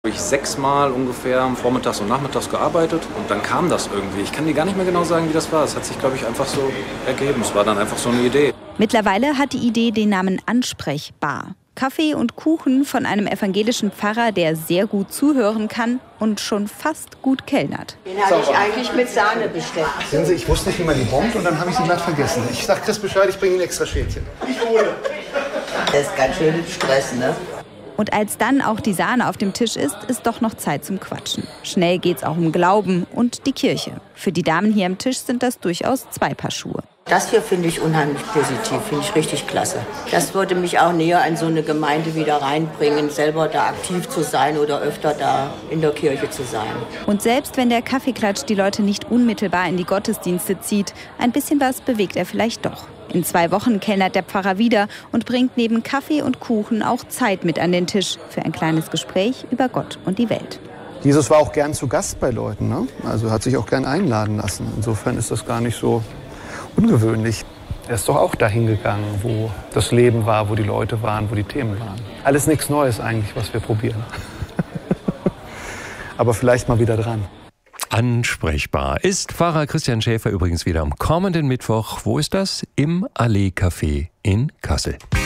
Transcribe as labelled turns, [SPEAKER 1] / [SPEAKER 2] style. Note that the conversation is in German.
[SPEAKER 1] Ich 6-mal ungefähr vormittags und nachmittags gearbeitet und dann kam das irgendwie. Ich kann dir gar nicht mehr genau sagen, wie das war. Es hat sich, glaube ich, einfach so ergeben. Es war dann einfach so eine Idee.
[SPEAKER 2] Mittlerweile hat die Idee den Namen Ansprechbar. Kaffee und Kuchen von einem evangelischen Pfarrer, der sehr gut zuhören kann und schon fast gut kellnert.
[SPEAKER 3] Den habe ich eigentlich mit Sahne bestellt.
[SPEAKER 4] Sehen Sie, ich wusste nicht, wie man die bombt und dann habe ich sie glatt vergessen. Ich sag Chris Bescheid, ich bringe Ihnen extra Schälchen. Ich hole.
[SPEAKER 3] Das ist ganz schön Stress, ne?
[SPEAKER 2] Und als dann auch die Sahne auf dem Tisch ist doch noch Zeit zum Quatschen. Schnell geht's auch um Glauben und die Kirche. Für die Damen hier am Tisch sind das durchaus 2 Paar Schuhe.
[SPEAKER 3] Das hier finde ich unheimlich positiv, finde ich richtig klasse. Das würde mich auch näher in so eine Gemeinde wieder reinbringen, selber da aktiv zu sein oder öfter da in der Kirche zu sein.
[SPEAKER 2] Und selbst wenn der Kaffeeklatsch die Leute nicht unmittelbar in die Gottesdienste zieht, ein bisschen was bewegt er vielleicht doch. In 2 Wochen kellnert der Pfarrer wieder und bringt neben Kaffee und Kuchen auch Zeit mit an den Tisch für ein kleines Gespräch über Gott und die Welt.
[SPEAKER 4] Jesus war auch gern zu Gast bei Leuten, ne? Also hat sich auch gern einladen lassen. Insofern ist das gar nicht so ungewöhnlich. Er ist doch auch dahin gegangen, wo das Leben war, wo die Leute waren, wo die Themen waren. Alles nichts Neues eigentlich, was wir probieren. Aber vielleicht mal wieder dran.
[SPEAKER 5] Ansprechbar ist Pfarrer Christian Schäfer übrigens wieder am kommenden Mittwoch. Wo ist das? Im Allee Café in Kassel.